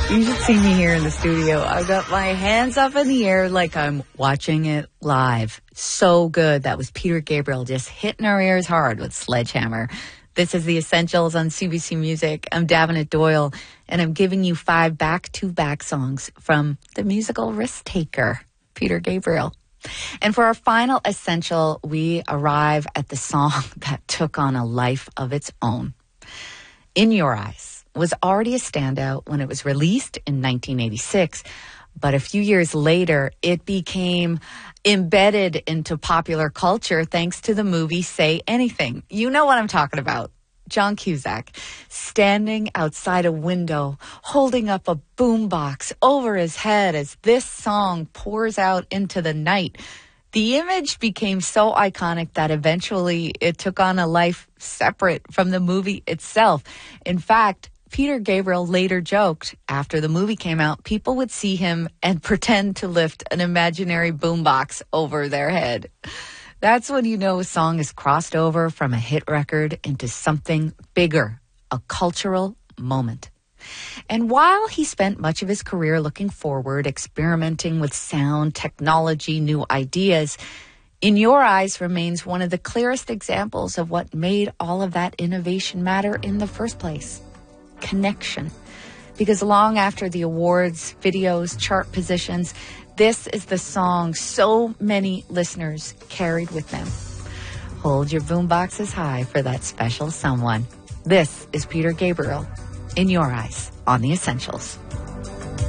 You should see me here in the studio. I've got my hands up in the air like I'm watching it live. So good. That was Peter Gabriel just hitting our ears hard with Sledgehammer. This is The Essentials on CBC Music. I'm Davenant Doyle, and I'm giving you 5 back-to-back songs from the musical Risk Taker, Peter Gabriel. And for our final essential, we arrive at the song that took on a life of its own. In Your Eyes was already a standout when it was released in 1986, but a few years later, it became embedded into popular culture thanks to the movie Say Anything. You know what I'm talking about. John Cusack standing outside a window, holding up a boombox over his head as this song pours out into the night. The image became so iconic that eventually it took on a life separate from the movie itself. In fact, Peter Gabriel later joked after the movie came out, people would see him and pretend to lift an imaginary boombox over their head. That's when you know a song has crossed over from a hit record into something bigger, a cultural moment. And while he spent much of his career looking forward, experimenting with sound, technology, new ideas, In Your Eyes remains one of the clearest examples of what made all of that innovation matter in the first place. Connection. Because long after the awards, videos, chart positions, this is the song so many listeners carried with them. Hold your boomboxes high for that special someone. This is Peter Gabriel, In Your Eyes, on The Essentials.